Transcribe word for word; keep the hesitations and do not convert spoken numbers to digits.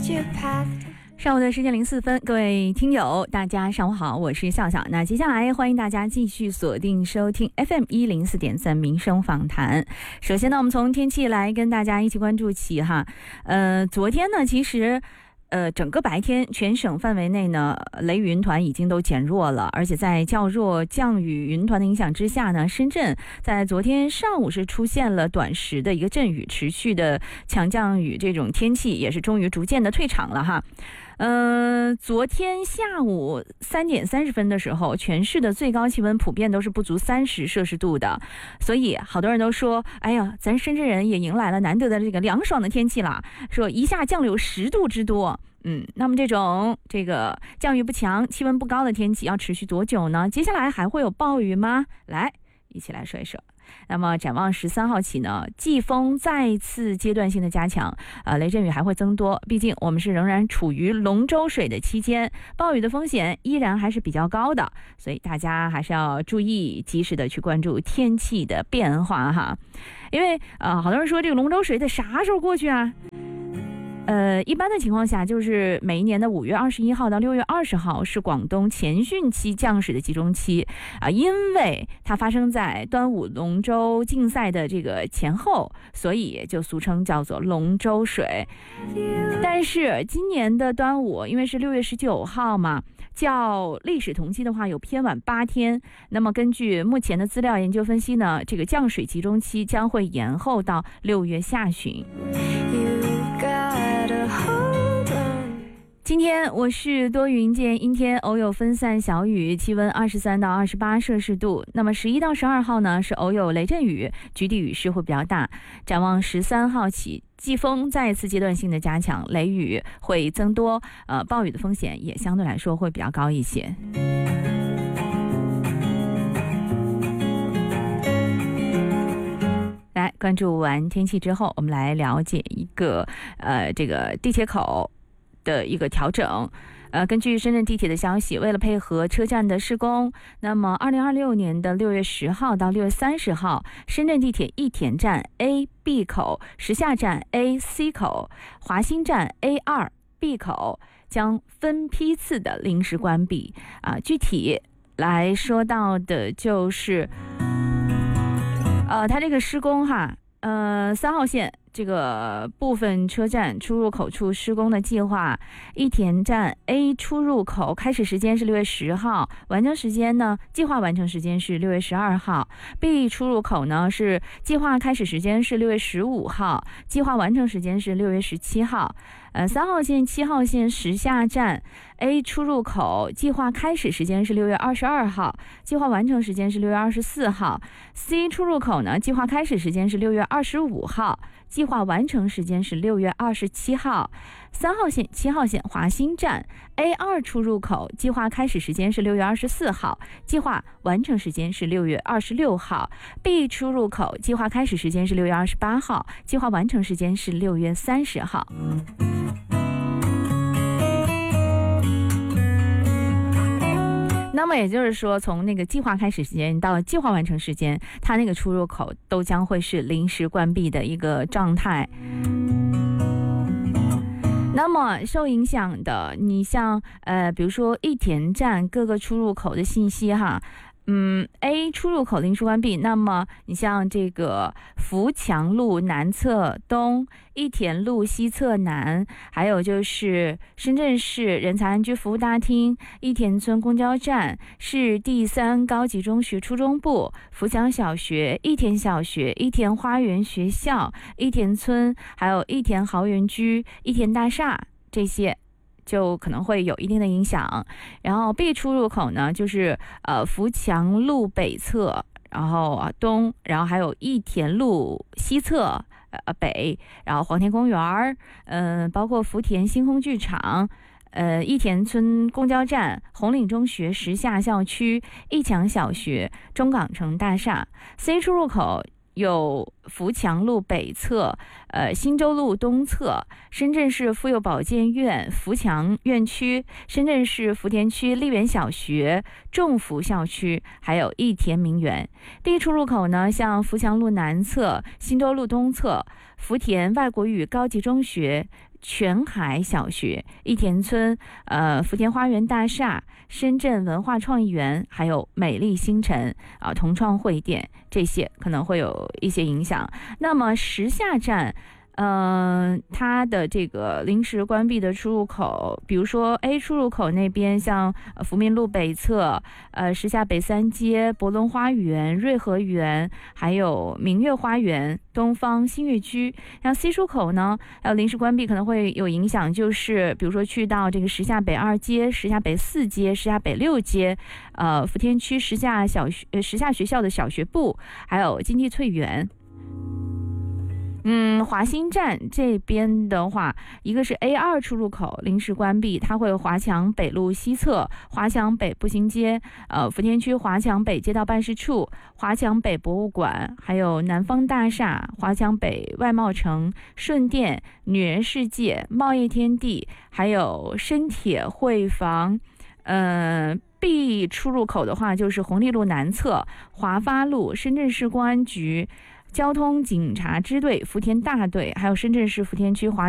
上午的十点零四分，各位听友，大家上午好，我是笑笑。那接下来欢迎大家继续锁定收听 F M 一零四点三民生访谈。首先呢，我们从天气来跟大家一起关注起哈。呃，昨天呢，其实。呃，整个白天全省范围内呢，雷雨云团已经都减弱了，而且在较弱降雨云团的影响之下呢，深圳在昨天上午是出现了短时的一个阵雨，持续的强降雨，这种天气也是终于逐渐的退场了哈。呃，昨天下午三点三十分的时候，全市的最高气温普遍都是不足三十摄氏度的，所以好多人都说，哎呀，咱深圳人也迎来了难得的这个凉爽的天气了，说一下降了有十度之多。嗯，那么这种这个降雨不强、气温不高的天气要持续多久呢？接下来还会有暴雨吗？来，一起来说一说。那么展望十三号起呢，季风再次阶段性的加强，呃，雷阵雨还会增多。毕竟我们是仍然处于龙舟水的期间，暴雨的风险依然还是比较高的，所以大家还是要注意，及时的去关注天气的变化哈。因为呃，好多人说这个龙舟水得啥时候过去啊？呃，一般的情况下，就是每一年的五月二十一号到六月二十号是广东前汛期降水的集中期啊、呃，因为它发生在端午龙舟竞赛的这个前后，所以就俗称叫做龙舟水。但是今年的端午因为是六月十九号嘛，较历史同期的话有偏晚八天，那么根据目前的资料研究分析呢，这个降水集中期将会延后到六月下旬。今天我是多云见阴天，偶有分散小雨，气温二十三到二十八摄氏度。那么十一到十二号呢，是偶有雷阵雨，局地雨势会比较大。展望十三号起，季风再次阶段性的加强，雷雨会增多，呃，暴雨的风险也相对来说会比较高一些。来关注完天气之后，我们来了解一个呃这个地铁口的一个调整。呃，根据深圳地铁的消息，为了配合车站的施工，那么二零二六年的六月十号到六月三十号，深圳地铁益田站 A、B 口、时下站 A、C 口、华新站 A 二、B 口将分批次的临时关闭。啊，具体来说到的就是。呃，它这个施工哈，呃，三号线这个部分车站出入口处施工的计划，益田站 A 出入口开始时间是六月十号，完成时间呢，计划完成时间是六月十二号。B 出入口呢是计划开始时间是六月十五号，计划完成时间是六月十七号。呃，三号线、七号线时下站 A 出入口计划开始时间是六月二十二号，计划完成时间是六月二十四号。C 出入口呢，计划开始时间是六月二十五号，计划完成时间是六月二十七号。三号线、七号线华新站 A 二出入口计划开始时间是六月二十四号，计划完成时间是六月二十六号。B 出入口计划开始时间是六月二十八号，计划完成时间是六月三十号。那么也就是说，从那个计划开始时间到计划完成时间，它那个出入口都将会是临时关闭的一个状态。那么受影响的，你像呃，比如说益田站各个出入口的信息哈。嗯 ，A 出入口临时关闭。那么你像这个福强路南侧东、益田路西侧南，还有就是深圳市人才安居服务大厅、益田村公交站、市第三高级中学初中部、福强小学、益田小学、益田花园学校、益田村，还有益田豪园居、益田大厦这些。就可能会有一定的影响。然后 B 出入口呢，就是呃福强路北侧，然后啊东，然后还有益田路西侧呃北，然后黄田公园，嗯、呃，包括福田星空剧场。呃，益田村公交站、红岭中学时下校区、益强小学、中港城大厦。C 出入口有福强路北侧、呃新洲路东侧、深圳市妇幼保健院福强院区、深圳市福田区丽园小学、众福校区，还有益田名园。D 出入口呢，像福强路南侧、新洲路东侧、福田外国语高级中学、 全海小学、益田村、呃福田花园大厦、深圳文化创意园，还有美丽新城啊、同创汇店，这些可能会有一些影响。那么时下站。嗯、呃，它的这个临时关闭的出入口，比如说 A 出入口那边，像福民路北侧、呃时下北三街、博伦花园、瑞和园，还有明月花园、东方新月居。像 C 出口呢，还有临时关闭可能会有影响，就是比如说去到这个时下北二街、时下北四街、时下北六街，呃福田区时下小学、呃时下学校的小学部，还有金地翠园。嗯，华新站这边的话，一个是 A 二出入口临时关闭，它会有华强北路西侧、华强北步行街、呃福田区华强北街道办事处、华强北博物馆，还有南方大厦、华强北外贸城、顺电、女人世界、贸易天地，还有深铁汇房。呃 B 出入口的话，就是红利路南侧、华发路、深圳市公安局、交通警察支队、福田大队，还有深圳市福田区华